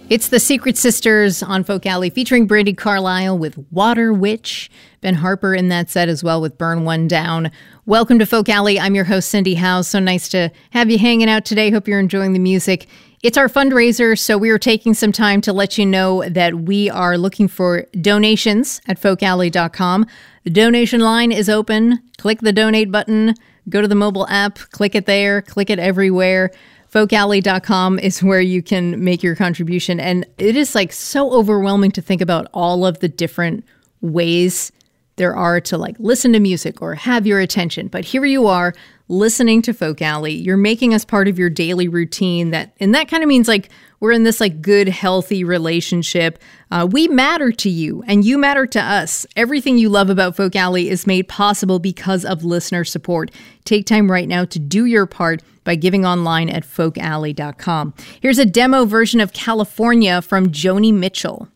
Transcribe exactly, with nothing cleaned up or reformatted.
It's the Secret Sisters on Folk Alley featuring Brandi Carlile with Water Witch. Ben Harper in that set as well with Burn One Down. Welcome to Folk Alley. I'm your host, Cindy House. So nice to have you hanging out today. Hope you're enjoying the music. It's our fundraiser, so we are taking some time to let you know that we are looking for donations at folk alley dot com. The donation line is open. Click the donate button. Go to the mobile app. Click it there. Click it everywhere. folk alley dot com is where you can make your contribution. And it is like so overwhelming to think about all of the different ways there are to like listen to music or have your attention. But here you are listening to Folk Alley. You're making us part of your daily routine. That and that kind of means like we're in this like good, healthy relationship. Uh, we matter to you and you matter to us. Everything you love about Folk Alley is made possible because of listener support. Take time right now to do your part by giving online at folk alley dot com. Here's a demo version of California from Joni Mitchell.